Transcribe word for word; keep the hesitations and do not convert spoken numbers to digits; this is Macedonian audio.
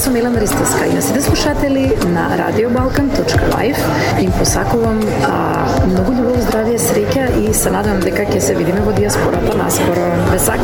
Јас сум Елена Ристовска и на сите слушатели на радио балкан точка лайф им посакувам а, многу љубов, здравје, среќа и се надевам дека ќе се видиме во дијаспората наскоро. Ве